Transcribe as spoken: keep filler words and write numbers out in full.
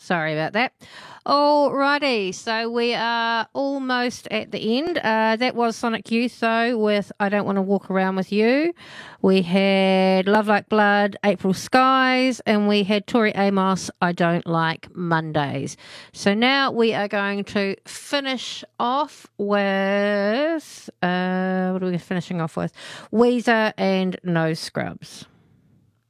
Sorry about that. Alrighty, so we are almost at the end. Uh, that was Sonic Youth, though, with I Don't Want to Walk Around With You. We had Love Like Blood, April Skies, and we had Tori Amos, I Don't Like Mondays. So now we are going to finish off with, uh, what are we finishing off with? Weezer and No Scrubs.